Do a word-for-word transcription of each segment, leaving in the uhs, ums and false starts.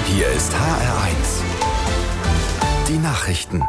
Hier ist H R eins. Die Nachrichten.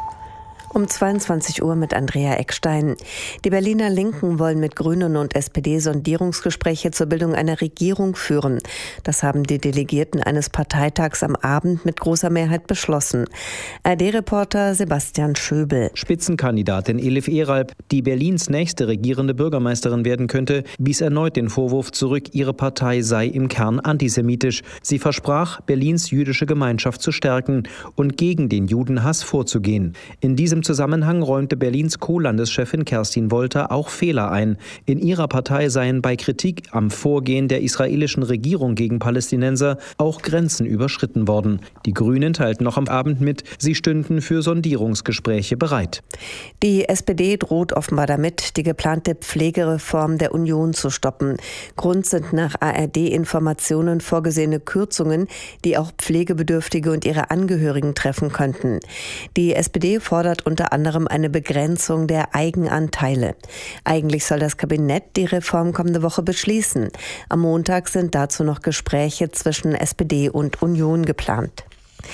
Um zweiundzwanzig Uhr mit Andrea Eckstein. Die Berliner Linken wollen mit Grünen und S P D Sondierungsgespräche zur Bildung einer Regierung führen. Das haben die Delegierten eines Parteitags am Abend mit großer Mehrheit beschlossen. A R D-Reporter Sebastian Schöbel. Spitzenkandidatin Elif Eralp, die Berlins nächste regierende Bürgermeisterin werden könnte, wies erneut den Vorwurf zurück, ihre Partei sei im Kern antisemitisch. Sie versprach, Berlins jüdische Gemeinschaft zu stärken und gegen den Judenhass vorzugehen. In diesem Zusammenhang räumte Berlins Co-Landeschefin Kerstin Wolter auch Fehler ein. In ihrer Partei seien bei Kritik am Vorgehen der israelischen Regierung gegen Palästinenser auch Grenzen überschritten worden. Die Grünen teilten noch am Abend mit, sie stünden für Sondierungsgespräche bereit. Die S P D droht offenbar damit, die geplante Pflegereform der Union zu stoppen. Grund sind nach A R D-Informationen vorgesehene Kürzungen, die auch Pflegebedürftige und ihre Angehörigen treffen könnten. Die S P D fordert unter anderem eine Begrenzung der Eigenanteile. Eigentlich soll das Kabinett die Reform kommende Woche beschließen. Am Montag sind dazu noch Gespräche zwischen S P D und Union geplant.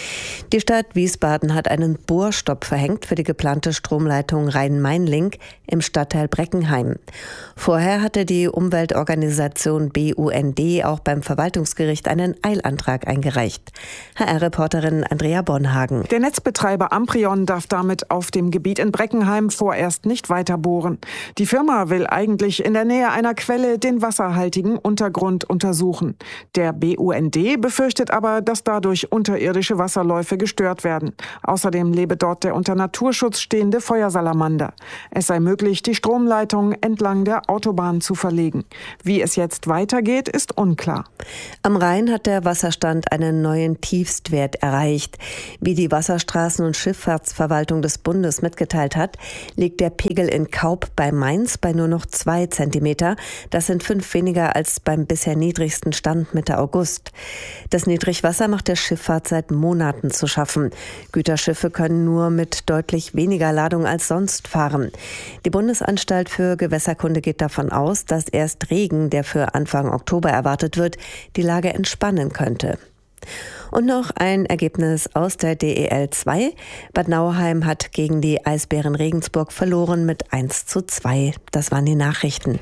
Die Stadt Wiesbaden hat einen Bohrstopp verhängt für die geplante Stromleitung Rhein-Main-Link im Stadtteil Breckenheim. Vorher hatte die Umweltorganisation B U N D auch beim Verwaltungsgericht einen Eilantrag eingereicht. H R-Reporterin Andrea Bonhagen. Der Netzbetreiber Amprion darf damit auf dem Gebiet in Breckenheim vorerst nicht weiter bohren. Die Firma will eigentlich in der Nähe einer Quelle den wasserhaltigen Untergrund untersuchen. Der B U N D befürchtet aber, dass dadurch unterirdische Wasserläufe gestört werden. Außerdem lebe dort der unter Naturschutz stehende Feuersalamander. Es sei möglich, die Stromleitung entlang der Autobahn zu verlegen. Wie es jetzt weitergeht, ist unklar. Am Rhein hat der Wasserstand einen neuen Tiefstwert erreicht. Wie die Wasserstraßen- und Schifffahrtsverwaltung des Bundes mitgeteilt hat, liegt der Pegel in Kaub bei Mainz bei nur noch zwei Zentimeter. Das sind fünf weniger als beim bisher niedrigsten Stand Mitte August. Das Niedrigwasser macht der Schifffahrt seit Monaten zu schaffen. Güterschiffe können nur mit deutlich weniger Ladung als sonst fahren. Die Bundesanstalt für Gewässerkunde geht davon aus, dass erst Regen, der für Anfang Oktober erwartet wird, die Lage entspannen könnte. Und noch ein Ergebnis aus der D E L zwei. Bad Nauheim hat gegen die Eisbären Regensburg verloren mit eins zu zwei. Das waren die Nachrichten.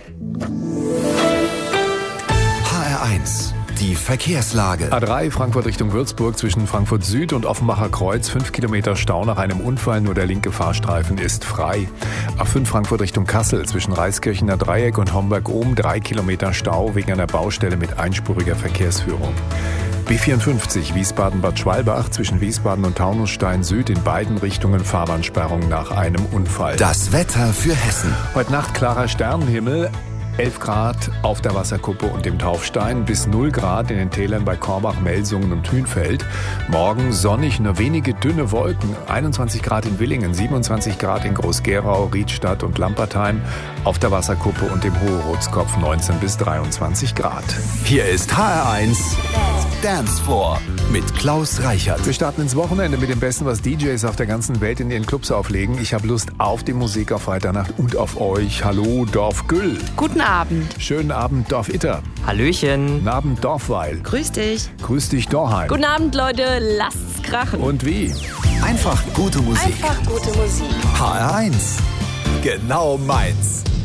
H R eins. Die Verkehrslage. A drei Frankfurt Richtung Würzburg zwischen Frankfurt Süd und Offenbacher Kreuz. fünf Kilometer Stau nach einem Unfall. Nur der linke Fahrstreifen ist frei. A fünf Frankfurt Richtung Kassel zwischen Reiskirchener Dreieck und Homberg-Ohm. drei Kilometer Stau wegen einer Baustelle mit einspuriger Verkehrsführung. B vierundfünfzig Wiesbaden-Bad Schwalbach zwischen Wiesbaden und Taunusstein Süd in beiden Richtungen Fahrbahnsperrung nach einem Unfall. Das Wetter für Hessen. Heute Nacht klarer Sternenhimmel. elf Grad auf der Wasserkuppe und dem Taufstein, bis null Grad in den Tälern bei Korbach, Melsungen und Hünfeld. Morgen sonnig, nur wenige dünne Wolken, einundzwanzig Grad in Willingen, siebenundzwanzig Grad in Groß-Gerau, Riedstadt und Lampertheim. Auf der Wasserkuppe und dem Hohe-Rotskopf neunzehn bis dreiundzwanzig Grad. Hier ist H R eins Dance Floor mit Klaus Reichert. Wir starten ins Wochenende mit dem Besten, was D Js auf der ganzen Welt in ihren Clubs auflegen. Ich habe Lust auf die Musik auf Freitagnacht und auf euch. Hallo Dorf Güll. Guten Abend. Schönen Abend Dorf Itter. Hallöchen. Guten Abend Dorfweil. Grüß dich. Grüß dich Dorheim. Guten Abend, Leute. Lasst's krachen. Und wie? Einfach gute Musik. Einfach gute Musik. H R eins. Genau meins.